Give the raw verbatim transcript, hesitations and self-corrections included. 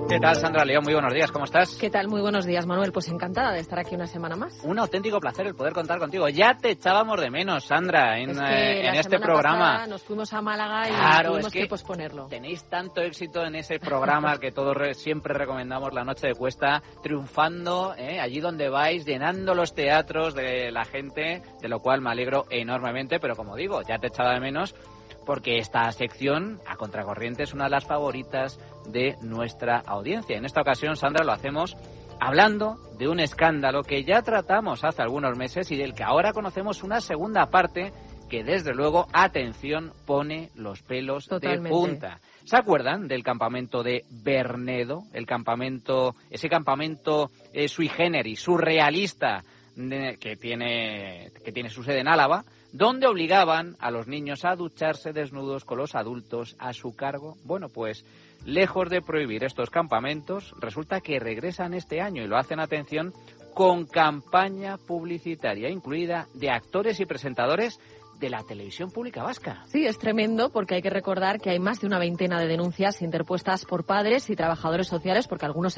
¿Qué tal, Sandra León? Muy buenos días, ¿cómo estás? ¿Qué tal? Muy buenos días, Manuel. Pues encantada de estar aquí una semana más. Un auténtico placer el poder contar contigo. Ya te echábamos de menos, Sandra, en, es que eh, en la este semana programa. pasada nos fuimos a Málaga y claro, tuvimos es que que posponerlo. Tenéis tanto éxito en ese programa que todos re- siempre recomendamos, La Noche de Cuesta, triunfando eh, allí donde vais, llenando los teatros de la gente, de lo cual me alegro enormemente, pero como digo, ya te echaba de menos, porque esta sección, A Contracorriente, es una de las favoritas de nuestra audiencia. En esta ocasión, Sandra, lo hacemos hablando de un escándalo que ya tratamos hace algunos meses y del que ahora conocemos una segunda parte que, desde luego, atención, pone los pelos Totalmente. de punta. ¿Se acuerdan del campamento de Bernedo? El campamento, ese campamento eh, sui generis, surrealista, de, que tiene que tiene su sede en Álava, donde obligaban a los niños a ducharse desnudos con los adultos a su cargo. Bueno, pues lejos de prohibir estos campamentos, resulta que regresan este año y lo hacen, atención, con campaña publicitaria incluida de actores y presentadores de la televisión pública vasca. Sí, es tremendo porque hay que recordar que hay más de una veintena de denuncias interpuestas por padres y trabajadores sociales porque algunos